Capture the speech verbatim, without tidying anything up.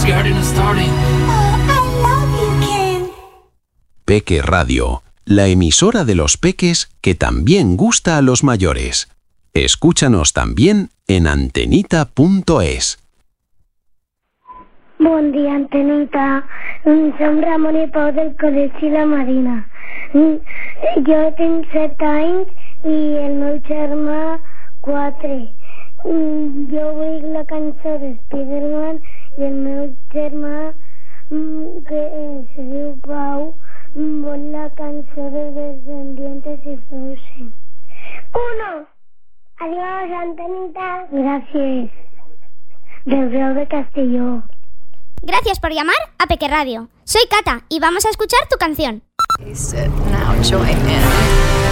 It's getting started. Oh, I love you, Ken. Peque Radio, la emisora de los peques que también gusta a los mayores. Escúchanos también en antenita punto es. Bon dia, Antenita. Som Ramon i Pau del Col·legi La Marina. Jo tinc set anys i el meu germà quatre. Jo vull la cançó de Spiderman i el meu germà, que se diu Pau, vol la cançó de Descendientes y Frozen. Uno. Adiós, Antenita. Gracias. Del Grau de Castelló. Gracias por llamar a Peque Radio. Soy Cata y vamos a escuchar tu canción. Now join in.